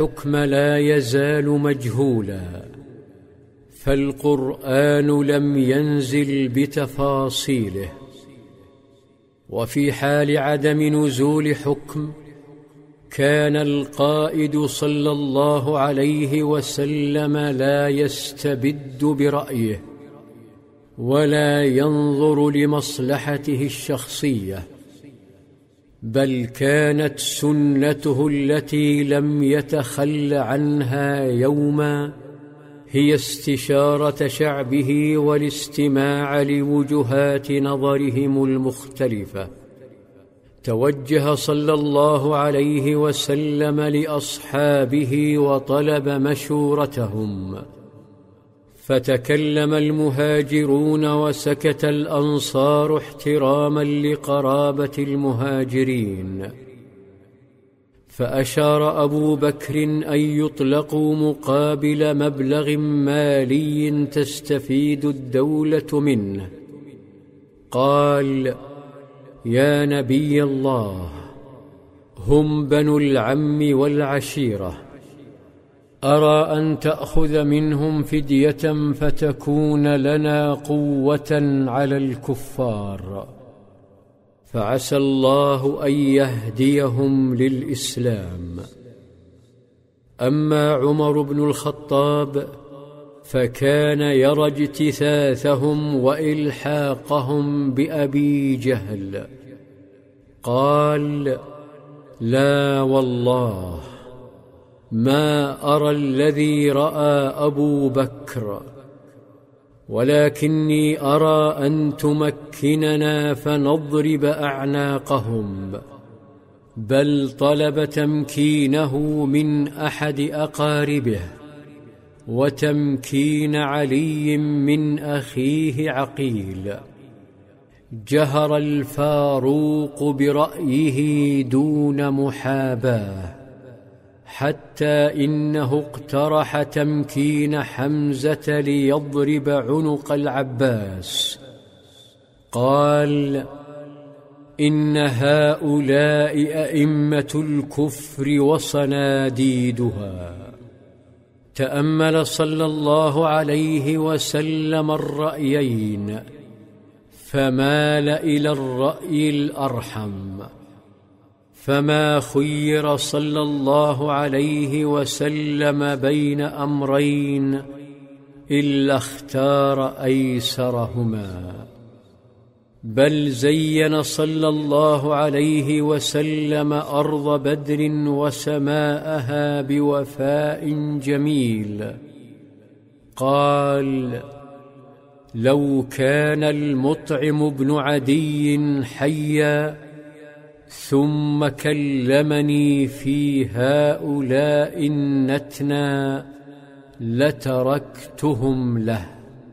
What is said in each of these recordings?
الحكم لا يزال مجهولا، فالقرآن لم ينزل بتفاصيله. وفي حال عدم نزول حكم كان القائد صلى الله عليه وسلم لا يستبد برأيه ولا ينظر لمصلحته الشخصية، بل كانت سنته التي لم يتخل عنها يوما هي استشارة شعبه والاستماع لوجهات نظرهم المختلفة. توجه صلى الله عليه وسلم لأصحابه وطلب مشورتهم، فتكلم المهاجرون وسكت الأنصار احتراما لقرابة المهاجرين، فأشار أبو بكر أن يطلقوا مقابل مبلغ مالي تستفيد الدولة منه. قال: يا نبي الله، هم بنو العم والعشيرة، أرى أن تأخذ منهم فدية فتكون لنا قوة على الكفار، فعسى الله أن يهديهم للإسلام. أما عمر بن الخطاب فكان يرى اجتثاثهم وإلحاقهم بأبي جهل. قال: لا والله، ما أرى الذي رأى أبو بكر، ولكني أرى أن تمكننا فنضرب أعناقهم، بل طلب تمكينه من أحد أقاربه وتمكين علي من أخيه عقيل. جهر الفاروق برأيه دون محاباة، حتى إنه اقترح تمكين حمزة ليضرب عنق العباس. قال: إن هؤلاء أئمة الكفر وصناديدها. تأمل صلى الله عليه وسلم الرأيين فمال إلى الرأي الأرحم، فما خير صلى الله عليه وسلم بين أمرين إلا اختار أيسرهما، بل زين صلى الله عليه وسلم أرض بدر وسماءها بوفاء جميل. قال: لو كان المطعم بن عدي حيا ثم كلمني في هؤلاء النتنا لتركتهم له.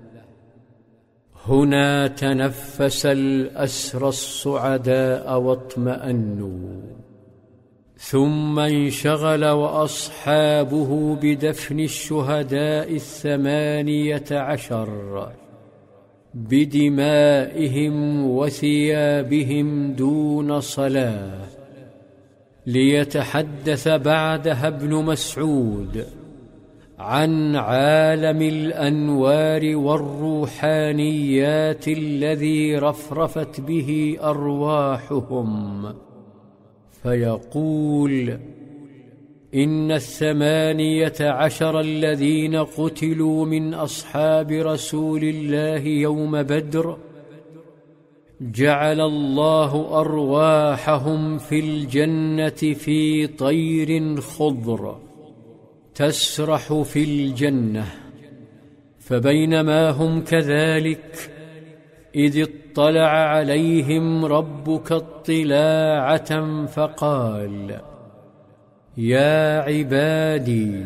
هنا تنفس الأسرى السعداء واطمأنوا، ثم انشغل وأصحابه بدفن الشهداء 18 بدمائهم وثيابهم دون صلاة، ليتحدث بعدها ابن مسعود عن عالم الأنوار والروحانيات الذي رفرفت به أرواحهم، فيقول: إن 18 الذين قتلوا من أصحاب رسول الله يوم بدر جعل الله أرواحهم في الجنة في طير خضر تسرح في الجنة. فبينما هم كذلك إذ اطلع عليهم ربك اطلاعة فقال: يا عبادي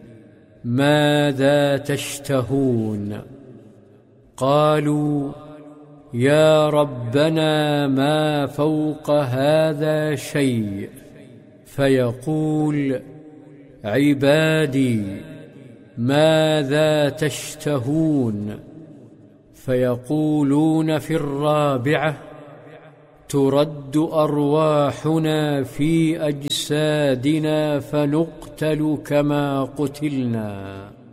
ماذا تشتهون؟ قالوا: يا ربنا ما فوق هذا شيء. فيقول: عبادي ماذا تشتهون؟ فيقولون في الرابعة: فترد أرواحنا في أجسادنا فنقتل كما قتلنا.